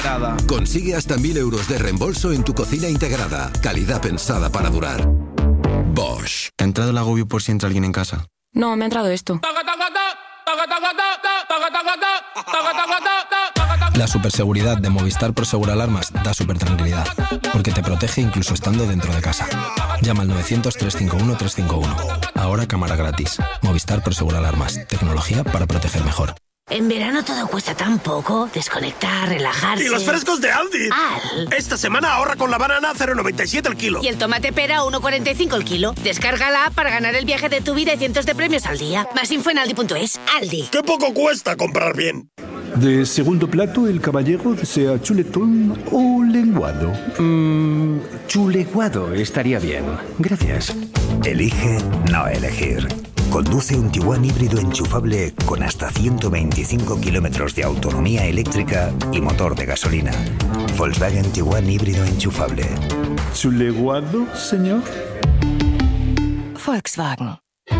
Consigue hasta 1.000 euros de reembolso en tu cocina integrada. Calidad pensada para durar. Bosch. ¿Te ha entrado el agobio por si entra alguien en casa? No, me ha entrado esto. La superseguridad de Movistar Prosegur Alarmas da supertranquilidad, porque te protege incluso estando dentro de casa. Llama al 900-351-351. Ahora cámara gratis. Movistar Prosegur Alarmas. Tecnología para proteger mejor. En verano todo cuesta tan poco. Desconectar, relajarse. ¡Y los frescos de Aldi! Esta semana ahorra con la banana 0,97 el kilo. Y el tomate pera 1,45 el kilo. Descarga la app para ganar el viaje de tu vida y cientos de premios al día. Más info en aldi.es. Aldi. ¡Qué poco cuesta comprar bien! De segundo plato, el caballero desea chuletón o lenguado. Chuleguado estaría bien. Gracias. Elige no elegir. Conduce un Tiguan híbrido enchufable con hasta 125 kilómetros de autonomía eléctrica y motor de gasolina. Volkswagen Tiguan híbrido enchufable. ¿Chuleguado, señor? Volkswagen.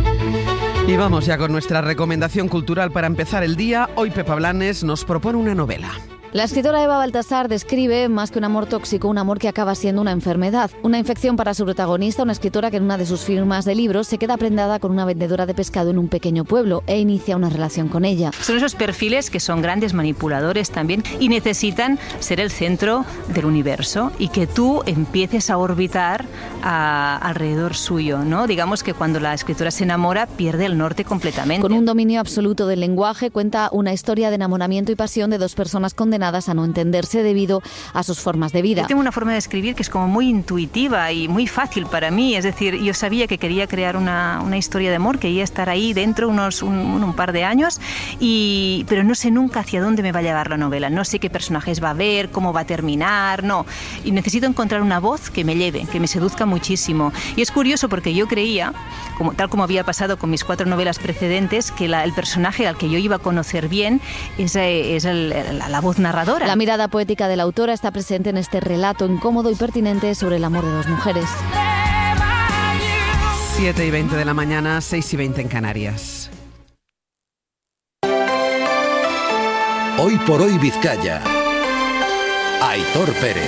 Y vamos ya con nuestra recomendación cultural para empezar el día. Hoy Pepa Blanes nos propone una novela. La escritora Eva Baltasar describe, más que un amor tóxico, un amor que acaba siendo una enfermedad. Una infección para su protagonista, una escritora que en una de sus firmas de libros se queda prendada con una vendedora de pescado en un pequeño pueblo e inicia una relación con ella. Son esos perfiles que son grandes manipuladores también y necesitan ser el centro del universo y que tú empieces a orbitar alrededor suyo, ¿no? Digamos que cuando la escritora se enamora pierde el norte completamente. Con un dominio absoluto del lenguaje cuenta una historia de enamoramiento y pasión de dos personas condenadas a no entenderse debido a sus formas de vida. Yo tengo una forma de escribir que es como muy intuitiva y muy fácil para mí, es decir, yo sabía que quería crear una historia de amor, quería estar ahí dentro un par de años, pero no sé nunca hacia dónde me va a llevar la novela, no sé qué personajes va a haber, cómo va a terminar, no, y necesito encontrar una voz que me lleve, que me seduzca muchísimo. Y es curioso porque yo creía, tal como había pasado con mis 4 novelas precedentes, que el personaje al que yo iba a conocer bien es la voz narradora. La mirada poética de la autora está presente en este relato incómodo y pertinente sobre el amor de dos mujeres. 7:20 de la mañana, 6:20 en Canarias. Hoy por hoy Vizcaya. Aitor Pérez.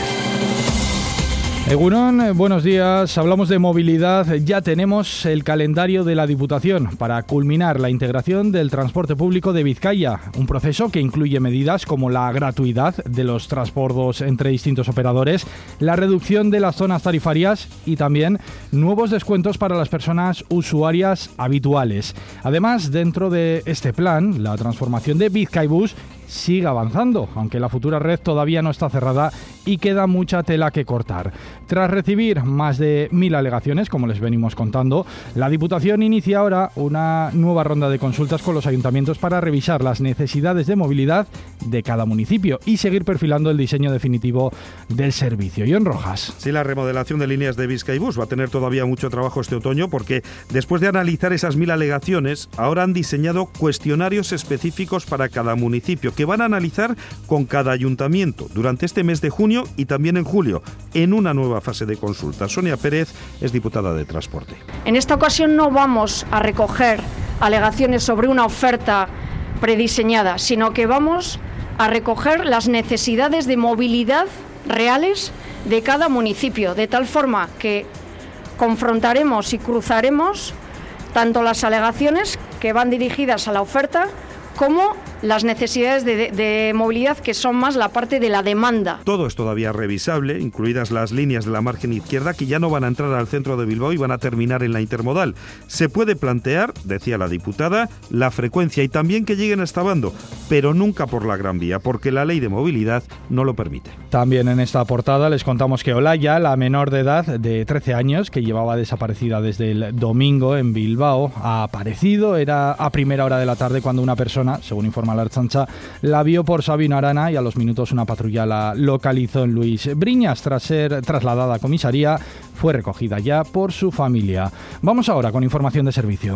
Egunon, buenos días. Hablamos de movilidad. Ya tenemos el calendario de la Diputación para culminar la integración del transporte público de Vizcaya, un proceso que incluye medidas como la gratuidad de los transbordos entre distintos operadores, la reducción de las zonas tarifarias y también nuevos descuentos para las personas usuarias habituales. Además, dentro de este plan, la transformación de Vizcaibus sigue avanzando, aunque la futura red todavía no está cerrada y queda mucha tela que cortar. Tras recibir más de 1.000 alegaciones, como les venimos contando, la Diputación inicia ahora una nueva ronda de consultas con los ayuntamientos para revisar las necesidades de movilidad de cada municipio y seguir perfilando el diseño definitivo del servicio. Jon Rojas. Sí, la remodelación de líneas de Vizcaibus va a tener todavía mucho trabajo este otoño porque después de analizar esas 1.000 alegaciones, ahora han diseñado cuestionarios específicos para cada municipio que van a analizar con cada ayuntamiento durante este mes de junio y también en julio, en una nueva fase de consulta. Sonia Pérez es diputada de Transporte. En esta ocasión no vamos a recoger alegaciones sobre una oferta prediseñada, sino que vamos a recoger las necesidades de movilidad reales de cada municipio, de tal forma que confrontaremos y cruzaremos tanto las alegaciones que van dirigidas a la oferta como las necesidades de movilidad, que son más la parte de la demanda. Todo es todavía revisable, incluidas las líneas de la margen izquierda que ya no van a entrar al centro de Bilbao y van a terminar en la intermodal. Se puede plantear, decía la diputada, la frecuencia y también que lleguen hasta Bando, pero nunca por la Gran Vía, porque la ley de movilidad no lo permite. También en esta portada les contamos que Olaya, la menor de edad de 13 años, que llevaba desaparecida desde el domingo en Bilbao, ha aparecido. Era a primera hora de la tarde cuando una persona, según informa la Ertzaintza, la vio por Sabino Arana y a los minutos una patrulla la localizó en Luis Briñas. Tras ser trasladada a comisaría, fue recogida ya por su familia. Vamos ahora con información de servicio.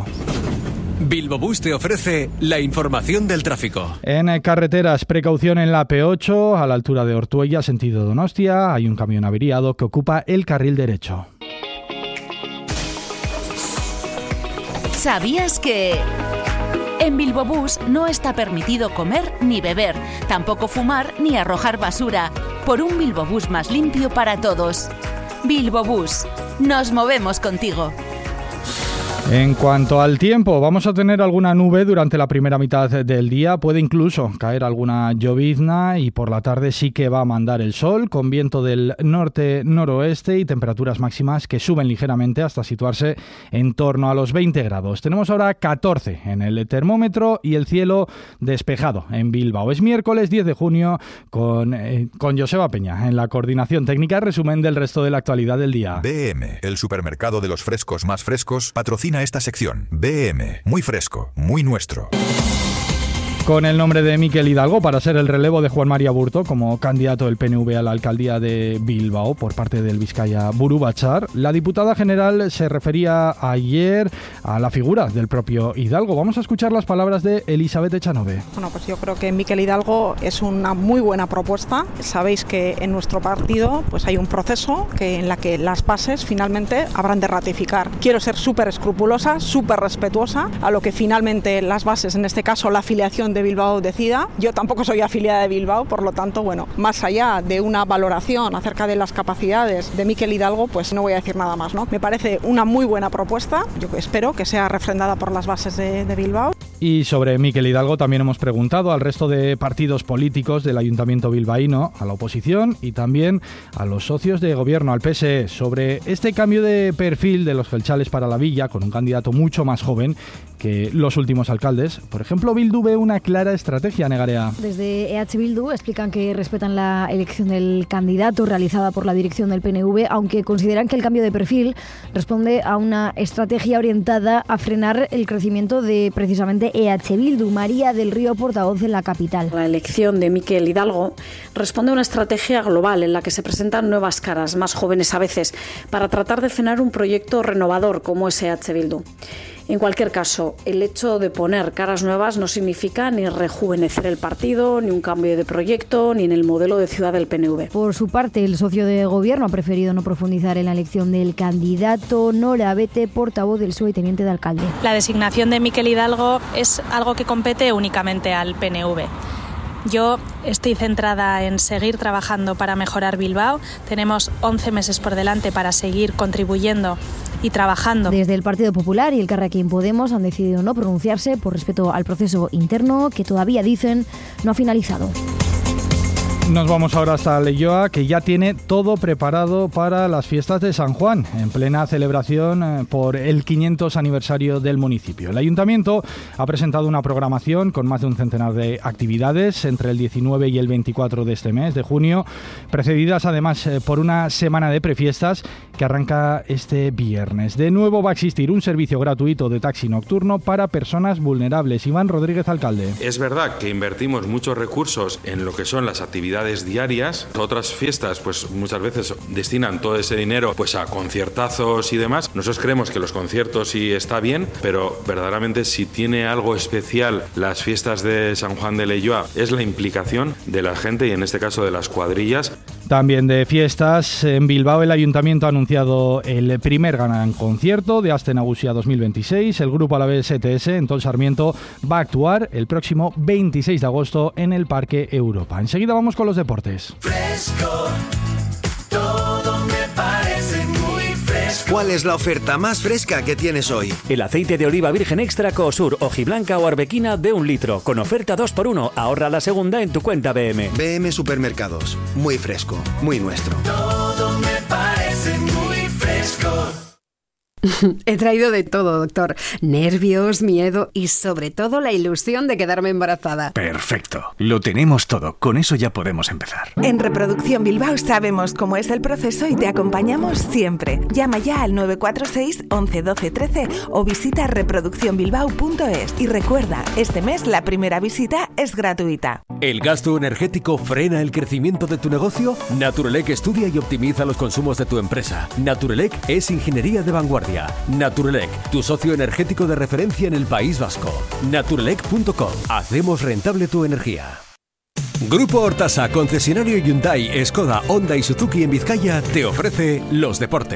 Bilbobús te ofrece la información del tráfico. En carreteras, precaución en la P8, a la altura de Ortuella, sentido Donostia. Hay un camión averiado que ocupa el carril derecho. ¿Sabías que...? En Bilbo Bus no está permitido comer ni beber, tampoco fumar ni arrojar basura. Por un Bilbo Bus más limpio para todos. Bilbo Bus. Nos movemos contigo. En cuanto al tiempo, vamos a tener alguna nube durante la primera mitad del día, puede incluso caer alguna llovizna y por la tarde sí que va a mandar el sol con viento del norte-noroeste y temperaturas máximas que suben ligeramente hasta situarse en torno a los 20 grados. Tenemos ahora 14 en el termómetro y el cielo despejado en Bilbao. Es miércoles 10 de junio con Joseba Peña en la coordinación técnica. Resumen del resto de la actualidad del día. BM, el supermercado de los frescos más frescos, patrocina esta sección. BM, muy fresco, muy nuestro. Con el nombre de Mikel Hidalgo para ser el relevo de Juan María Aburto como candidato del PNV a la alcaldía de Bilbao por parte del Bizkaia Buru Batzar, la diputada general se refería ayer a la figura del propio Hidalgo. Vamos a escuchar las palabras de Elizabeth Echanove. Bueno, pues yo creo que Mikel Hidalgo es una muy buena propuesta. Sabéis que en nuestro partido pues hay un proceso en la que las bases finalmente habrán de ratificar. Quiero ser súper escrupulosa, súper respetuosa a lo que finalmente las bases, en este caso la afiliación de Bilbao decida. Yo tampoco soy afiliada de Bilbao, por lo tanto, bueno, más allá de una valoración acerca de las capacidades de Mikel Hidalgo, pues no voy a decir nada más, ¿no? Me parece una muy buena propuesta, yo espero que sea refrendada por las bases de Bilbao. Y sobre Mikel Hidalgo también hemos preguntado al resto de partidos políticos del Ayuntamiento bilbaíno, a la oposición y también a los socios de gobierno, al PSE, sobre este cambio de perfil de los jeltzales para la villa, con un candidato mucho más joven que los últimos alcaldes. Por ejemplo, Bildu ve una clara estrategia, Negarea. Desde EH Bildu explican que respetan la elección del candidato realizada por la dirección del PNV, aunque consideran que el cambio de perfil responde a una estrategia orientada a frenar el crecimiento de precisamente EH Bildu. María del Río, portavoz de la capital. La elección de Mikel Hidalgo responde a una estrategia global en la que se presentan nuevas caras, más jóvenes a veces, para tratar de frenar un proyecto renovador como es EH Bildu. En cualquier caso, el hecho de poner caras nuevas no significa ni rejuvenecer el partido, ni un cambio de proyecto, ni en el modelo de ciudad del PNV. Por su parte, el socio de gobierno ha preferido no profundizar en la elección del candidato. Nora Bete, portavoz del PSOE y teniente de alcalde. La designación de Mikel Hidalgo es algo que compete únicamente al PNV. Yo estoy centrada en seguir trabajando para mejorar Bilbao. Tenemos 11 meses por delante para seguir contribuyendo y trabajando. Desde el Partido Popular y el Elkarrekin Podemos han decidido no pronunciarse por respeto al proceso interno que todavía, dicen, no ha finalizado. Nos vamos ahora hasta Leioa, que ya tiene todo preparado para las fiestas de San Juan, en plena celebración por el 500 aniversario del municipio. El Ayuntamiento ha presentado una programación con más de un centenar de actividades entre el 19 y el 24 de este mes de junio, precedidas además por una semana de prefiestas que arranca este viernes. De nuevo va a existir un servicio gratuito de taxi nocturno para personas vulnerables. Iván Rodríguez, alcalde. Es verdad que invertimos muchos recursos en lo que son las actividades diarias. Otras fiestas pues muchas veces destinan todo ese dinero pues a conciertazos y demás. Nosotros creemos que los conciertos sí está bien, pero verdaderamente si tiene algo especial las fiestas de San Juan de Leioa es la implicación de la gente y en este caso de las cuadrillas. También de fiestas, en Bilbao el Ayuntamiento ha anunciado el primer gran concierto de Aste Nagusia 2026. El grupo alavés ETS, en Tol Sarmiento, va a actuar el próximo 26 de agosto en el Parque Europa. Enseguida vamos con los deportes. Fresco, todo me parece muy fresco. ¿Cuál es la oferta más fresca que tienes hoy? El aceite de oliva virgen extra Coosur, hojiblanca o arbequina de 1 litro, con oferta 2x1. Ahorra la segunda en tu cuenta BM. BM Supermercados, muy fresco, muy nuestro. Todo me parece muy fresco. He traído de todo, doctor. Nervios, miedo y sobre todo la ilusión de quedarme embarazada. Perfecto. Lo tenemos todo. Con eso ya podemos empezar. En Reproducción Bilbao sabemos cómo es el proceso y te acompañamos siempre. Llama ya al 946 11 12 13 o visita reproduccionbilbao.es. Y recuerda, este mes la primera visita es gratuita. ¿El gasto energético frena el crecimiento de tu negocio? Naturelec estudia y optimiza los consumos de tu empresa. Naturelec es ingeniería de vanguardia. Naturelec, tu socio energético de referencia en el País Vasco. Naturelec.com. Hacemos rentable tu energía. Grupo Hortasa, concesionario Hyundai, Skoda, Honda y Suzuki en Vizcaya, te ofrece los deportes.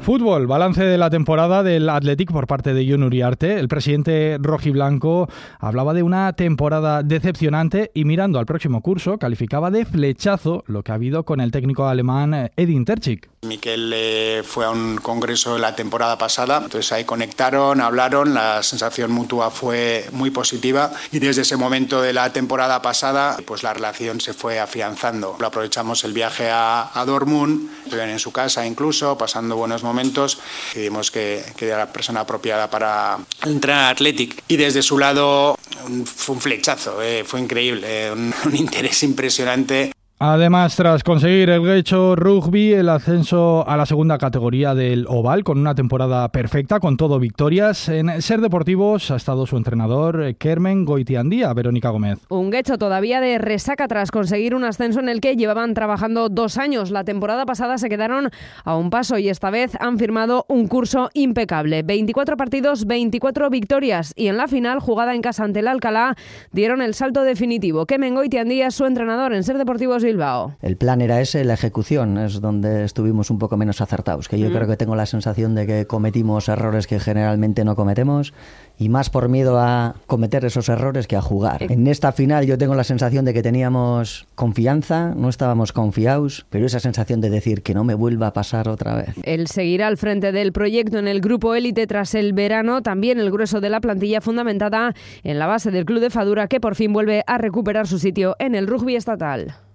Fútbol, balance de la temporada del Athletic por parte de Jon Uriarte. El presidente rojiblanco hablaba de una temporada decepcionante y mirando al próximo curso calificaba de flechazo lo que ha habido con el técnico alemán Edin Terzic. Mikel fue a un congreso la temporada pasada, entonces ahí conectaron, hablaron, la sensación mutua fue muy positiva y desde ese momento de la temporada pasada pues la relación se fue afianzando. Aprovechamos el viaje a Dortmund, estuvieron en su casa incluso, pasando buenos momentos y vimos que era la persona apropiada para entrar a Athletic. Y desde su lado fue un flechazo, fue increíble, un interés impresionante. Además, tras conseguir el Getxo Rugby, el ascenso a la segunda categoría del Oval, con una temporada perfecta, con todo victorias, en Ser Deportivos ha estado su entrenador, Kermen Goitiandía. Verónica Gómez. Un Getxo todavía de resaca tras conseguir un ascenso en el que llevaban trabajando 2 años. La temporada pasada se quedaron a un paso y esta vez han firmado un curso impecable. 24 partidos, 24 victorias y en la final, jugada en casa ante el Alcalá, dieron el salto definitivo. Kermen Goitiandía es su entrenador en Ser Deportivos Bilbao. El plan era ese, la ejecución es donde estuvimos un poco menos acertados, que yo creo que tengo la sensación de que cometimos errores que generalmente no cometemos y más por miedo a cometer esos errores que a jugar. En esta final yo tengo la sensación de que teníamos confianza, no estábamos confiados, pero esa sensación de decir que no me vuelva a pasar otra vez. Él seguirá al frente del proyecto en el grupo élite tras el verano, también el grueso de la plantilla fundamentada en la base del club de Fadura, que por fin vuelve a recuperar su sitio en el rugby estatal.